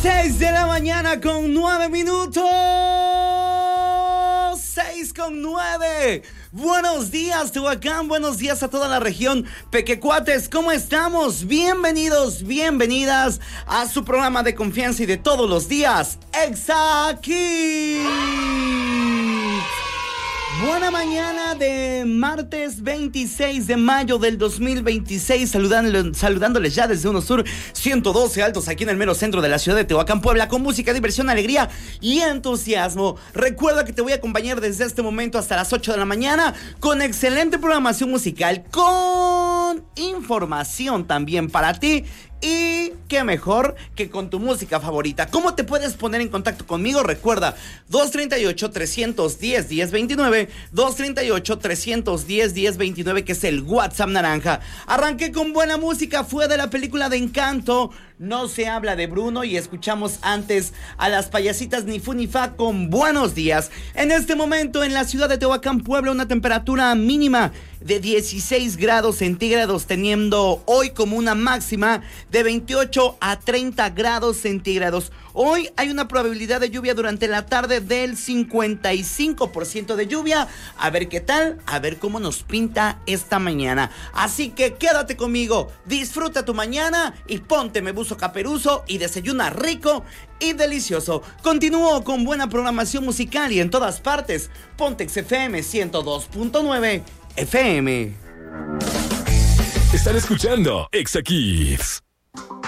6 de la mañana con 9 minutos. 6 con 9. Buenos días, Tehuacán. Buenos días a toda la región. Pequecuates, ¿cómo estamos? Bienvenidos, bienvenidas a su programa de confianza y de todos los días, Exa Kids. Buena mañana de martes 26 de mayo del 2026, saludándoles ya desde Uno Sur 112 Altos, aquí en el mero centro de la ciudad de Tehuacán, Puebla, con música, diversión, alegría y entusiasmo. Recuerda que te voy a acompañar desde este momento hasta las 8 de la mañana con excelente programación musical, con información también para ti. Y qué mejor que con tu música favorita. ¿Cómo te puedes poner en contacto conmigo? Recuerda, 238-310-1029, 238-310-1029, que es el WhatsApp naranja. Arranqué con buena música, fue de la película de Encanto, No se habla de Bruno, y escuchamos antes a las payasitas Ni Fu Ni Fa con Buenos Días. En este momento en la ciudad de Tehuacán, Puebla, una temperatura mínima de 16 grados centígrados, teniendo hoy como una máxima de 28 a 30 grados centígrados. Hoy hay una probabilidad de lluvia durante la tarde del 55% de lluvia. A ver qué tal, a ver cómo nos pinta esta mañana. Así que quédate conmigo, disfruta tu mañana y ponte Me Buzo Caperuso y desayuna rico y delicioso. Continúo con buena programación musical y en todas partes, Pontex FM 102.9 FM. Están escuchando Exa Kids.